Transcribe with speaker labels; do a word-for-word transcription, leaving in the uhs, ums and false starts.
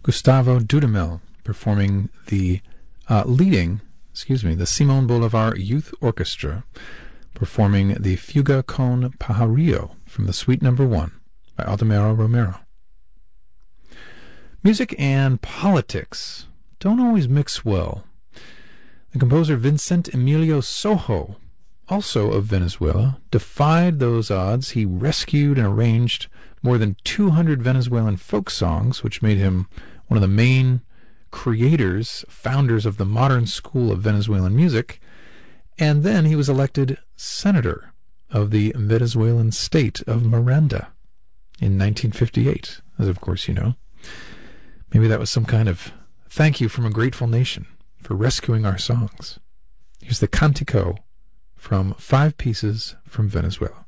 Speaker 1: Gustavo Dudamel performing the uh, leading, excuse me, the Simon Bolivar Youth Orchestra performing the Fuga con Pajarillo from the Suite Number One by Aldemaro Romero. Music and politics don't always mix well. The composer Vincent Emilio Sojo, also of Venezuela, defied those odds. He rescued and arranged more than two hundred Venezuelan folk songs, which made him one of the main creators, founders of the modern school of Venezuelan music. And then he was elected senator of the Venezuelan state of Miranda in nineteen fifty-eight, as of course you know. Maybe that was some kind of thank you from a grateful nation for rescuing our songs. Here's the Cantico from Five Pieces from Venezuela.